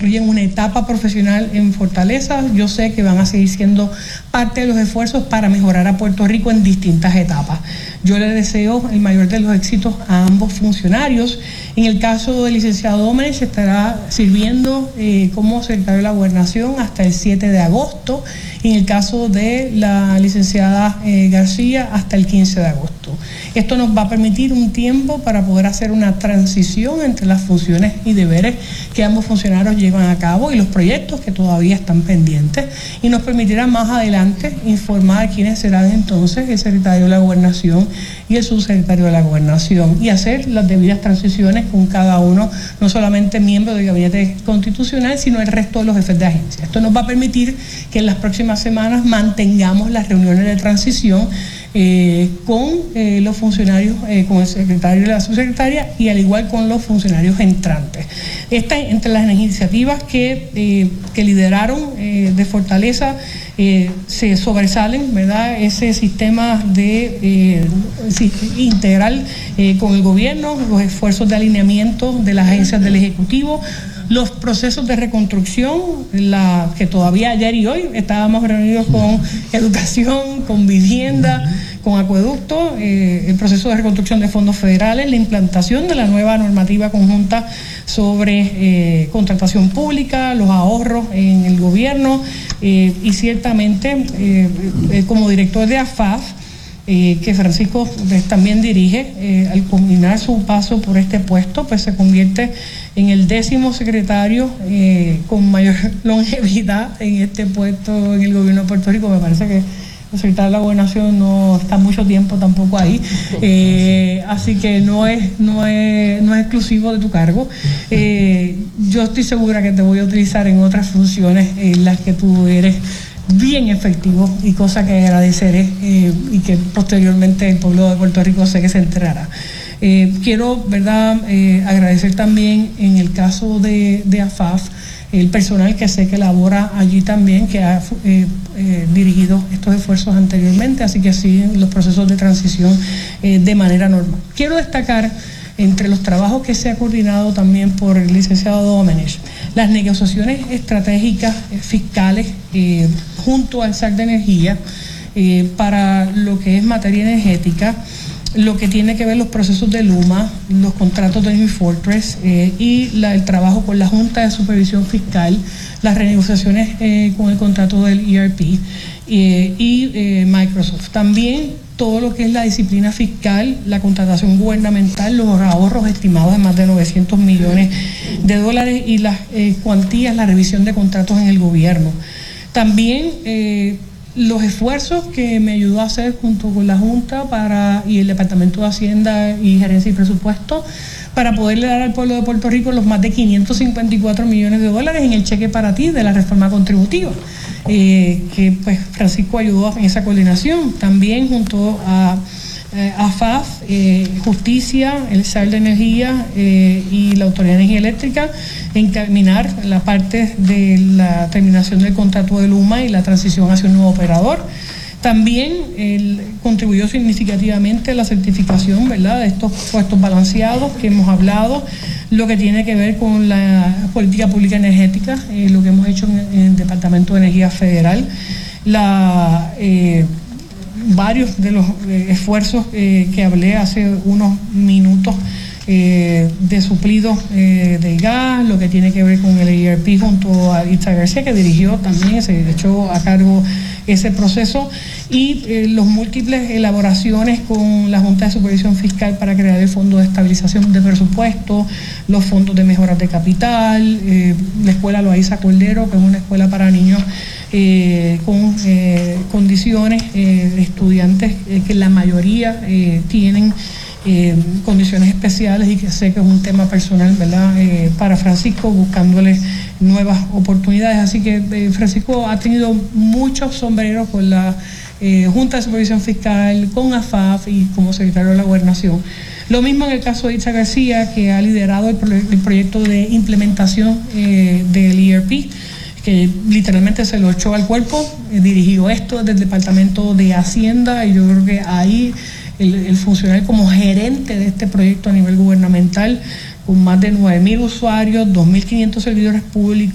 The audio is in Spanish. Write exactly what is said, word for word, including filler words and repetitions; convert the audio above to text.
incluyen una etapa profesional en Fortaleza. Yo sé que van a seguir siendo parte de los esfuerzos para mejorar a Puerto Rico en distintas etapas. Yo le deseo el mayor de los éxitos a ambos funcionarios. En el caso del licenciado Domenech, estará sirviendo eh, como secretario de la Gobernación hasta el siete de agosto. En el caso de la licenciada eh, García, hasta el quince de agosto. Esto nos va a permitir un tiempo para poder hacer una transición entre las funciones y deberes que ambos funcionarios llevan a cabo y los proyectos que todavía están pendientes, y nos permitirá más adelante informar quiénes serán entonces el secretario de la Gobernación y el subsecretario de la Gobernación, y hacer las debidas transiciones con cada uno, no solamente miembro del Gabinete Constitucional, sino el resto de los jefes de agencia. Esto nos va a permitir que en las próximas semanas mantengamos las reuniones de transición eh, con eh, los funcionarios, eh, con el secretario y la subsecretaria, y al igual con los funcionarios entrantes. Esta, entre las iniciativas que, eh, que lideraron eh, de Fortaleza, eh, se sobresalen, ¿verdad?, ese sistema de eh, integral eh, con el gobierno, los esfuerzos de alineamiento de las agencias del Ejecutivo, los procesos de reconstrucción, la, que todavía ayer y hoy estábamos reunidos con educación, con vivienda, con acueducto, eh, el proceso de reconstrucción de fondos federales, la implantación de la nueva normativa conjunta sobre eh, contratación pública, los ahorros en el gobierno, eh, y ciertamente eh, eh, como director de A F A F, Eh, que Francisco pues, también dirige, eh, al culminar su paso por este puesto, pues se convierte en el décimo secretario eh, con mayor longevidad en este puesto en el gobierno de Puerto Rico. Me parece que el secretario de la Gobernación no está mucho tiempo tampoco ahí, eh, así que no es, no es, no es exclusivo de tu cargo. Eh, yo estoy segura que te voy a utilizar en otras funciones en las que tú eres bien efectivo, y cosa que agradeceré eh, y que posteriormente el pueblo de Puerto Rico sé que se enterará. Eh, quiero, ¿verdad?, eh, agradecer también en el caso de, de A F A F el personal que sé que labora allí también, que ha eh, eh, dirigido estos esfuerzos anteriormente, así que siguen los procesos de transición eh, de manera normal. Quiero destacar, entre los trabajos que se ha coordinado también por el licenciado Domenech, las negociaciones estratégicas eh, fiscales eh, junto al S A C de Energía eh, para lo que es materia energética, lo que tiene que ver los procesos de Luma, los contratos de New Fortress eh, y la, el trabajo con la Junta de Supervisión Fiscal, las renegociaciones eh, con el contrato del E R P eh, y eh, Microsoft. También todo lo que es la disciplina fiscal, la contratación gubernamental, los ahorros estimados de más de novecientos millones de dólares y las eh, cuantías, la revisión de contratos en el gobierno. También eh, los esfuerzos que me ayudó a hacer junto con la Junta para, y el Departamento de Hacienda y Gerencia y Presupuesto para poderle dar al pueblo de Puerto Rico los más de quinientos cincuenta y cuatro millones de dólares en el cheque para ti de la reforma contributiva, eh, que pues Francisco ayudó en esa coordinación. También junto a Eh, A F A F, eh, Justicia, el S A C de Energía eh, y la Autoridad de Energía Eléctrica, encaminar la parte de la terminación del contrato de Luma y la transición hacia un nuevo operador. También él contribuyó significativamente a la certificación, ¿verdad?, de estos puestos balanceados que hemos hablado, lo que tiene que ver con la política pública energética, eh, lo que hemos hecho en, en el Departamento de Energía Federal, la... Eh, varios de los eh, esfuerzos eh, que hablé hace unos minutos eh, de suplido eh, de gas, lo que tiene que ver con el E R P junto a Itza García, que dirigió también, se echó a cargo ese proceso, y eh, los múltiples elaboraciones con la Junta de Supervisión Fiscal para crear el Fondo de Estabilización de Presupuesto, los fondos de mejoras de capital, eh, la Escuela Loaiza Cordero, que es una escuela para niños eh, con eh, condiciones eh, de estudiantes eh, que la mayoría eh, tienen eh, condiciones especiales, y que sé que es un tema personal, ¿verdad?, eh, para Francisco, buscándole nuevas oportunidades. Así que eh, Francisco ha tenido muchos sombreros con la eh, Junta de Supervisión Fiscal, con A F A F y como secretario de la Gobernación. Lo mismo en el caso de Itza García, que ha liderado el, pro el proyecto de implementación eh, del E R P, que literalmente se lo echó al cuerpo, eh, dirigió esto desde el Departamento de Hacienda, y yo creo que ahí el, el funcionario como gerente de este proyecto a nivel gubernamental, con más de nueve mil usuarios, dos mil quinientos servidores públicos,